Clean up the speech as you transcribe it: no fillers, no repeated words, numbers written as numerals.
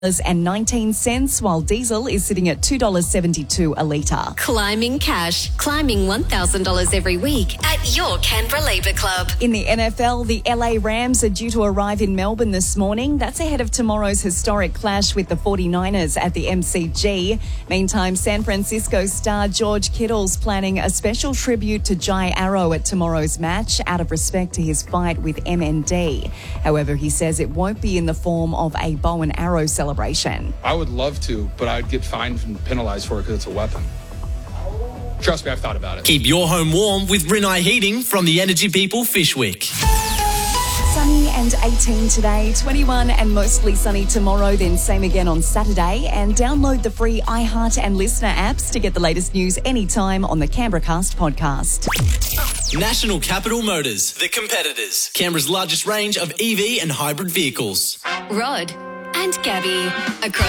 and 19 cents, while diesel is sitting at $2.72 a litre. Climbing cash. Climbing $1,000 every week at your Canberra Labour Club. In the NFL, the LA Rams are due to arrive in Melbourne this morning. That's ahead of tomorrow's historic clash with the 49ers at the MCG. Meantime, San Francisco star George Kittle's planning a special tribute to Jai Arrow at tomorrow's match out of respect to his fight with MND. However, he says it won't be in the form of a bow and arrow celebration. I would love to, but I'd get fined and penalized for it because it's a weapon. Trust me, I've thought about it. Keep your home warm with Rinnai Heating from the Energy People Fishwick. Sunny and 18 today, 21 and mostly sunny tomorrow, then same again on Saturday. And download the free iHeart and Listener apps to get the latest news anytime on the Canberra Cast podcast. National Capital Motors, the competitors. Canberra's largest range of EV and hybrid vehicles. Rod and Gabby across